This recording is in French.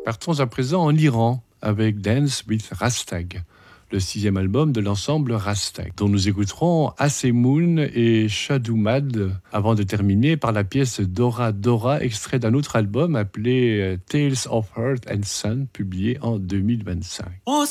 Partons à présent en Iran avec Dance with Rastag, le sixième album de l'ensemble Rastag, dont nous écouterons Asemoun et Shadumad avant de terminer par la pièce Dora Dora, extrait d'un autre album appelé Tales of Earth and Sun, publié en 2025.